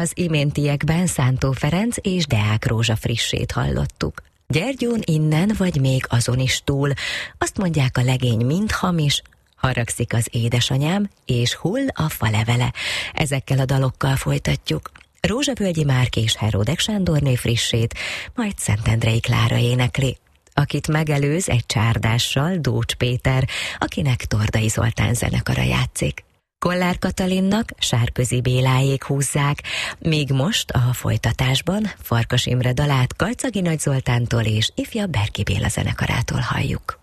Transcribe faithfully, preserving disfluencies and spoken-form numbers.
Az iméntiekben Szántó Ferenc és Deák Rózsa frissét hallottuk. Gyergyón innen vagy még azon is túl, azt mondják, a legény mind hamis, haragszik az édesanyám, és hull a falevele. Ezekkel a dalokkal folytatjuk. Rózsavölgyi Márk és Heródek Sándorné frissét, majd Szentendrei Klára énekli. Akit megelőz egy csárdással Dócs Péter, akinek Tordai Zoltán zenekara játszik. Kollár Katalinnak Sárközi Béláék húzzák, míg most a folytatásban Farkas Imre dalát Kalczagi Nagy Zoltántól és ifjabb Berki Béla zenekarától halljuk.